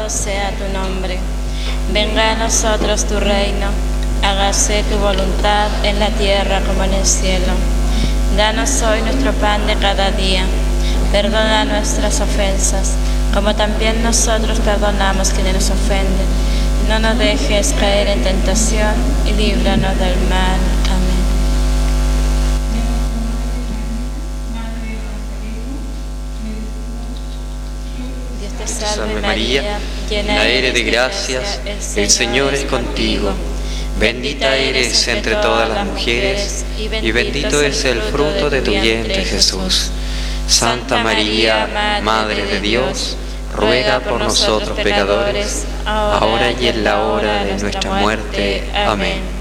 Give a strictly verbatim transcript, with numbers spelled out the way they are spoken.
santificado sea tu nombre. Venga a nosotros tu reino, hágase tu voluntad en la tierra como en el cielo. Danos hoy nuestro pan de cada día. Perdona nuestras ofensas, como también nosotros perdonamos quienes nos ofenden. No nos dejes caer en tentación y líbranos del mal. Amén. Dios te salve María, llena eres de gracias, el Señor es contigo. Bendita eres entre todas las mujeres, y bendito es el fruto de tu vientre, Jesús. Santa María, Madre de Dios, ruega por nosotros pecadores, ahora y en la hora de nuestra muerte. Amén.